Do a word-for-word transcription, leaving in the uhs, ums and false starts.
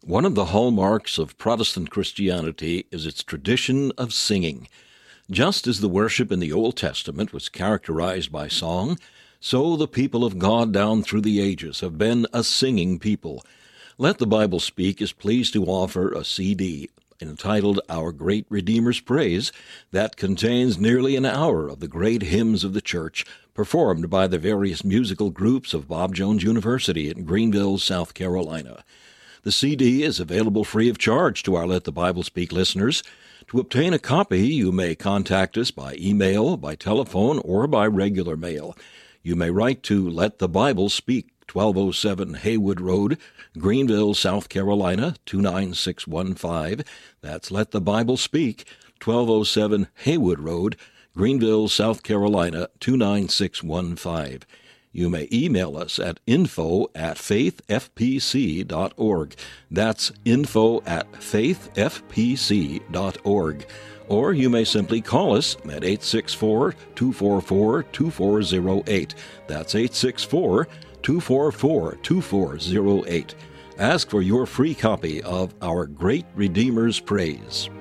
One of the hallmarks of Protestant Christianity is its tradition of singing. Just as the worship in the Old Testament was characterized by song, so the people of God down through the ages have been a singing people. Let the Bible Speak is pleased to offer a C D entitled Our Great Redeemer's Praise that contains nearly an hour of the great hymns of the church performed by the various musical groups of Bob Jones University in Greenville, South Carolina. The C D is available free of charge to our Let the Bible Speak listeners. To obtain a copy, you may contact us by email, by telephone, or by regular mail. You may write to Let the Bible Speak, twelve oh seven Haywood Road, Greenville, South Carolina, two nine six one five. That's Let the Bible Speak, twelve oh seven Haywood Road, Greenville, South Carolina, two nine six one five. You may email us at info at faith f p c dot org. That's info at faith f p c dot org. Or you may simply call us at eight six four, two four four, two four zero eight. That's eight six four, two four four, two four zero eight. Ask for your free copy of Our Great Redeemer's Praise.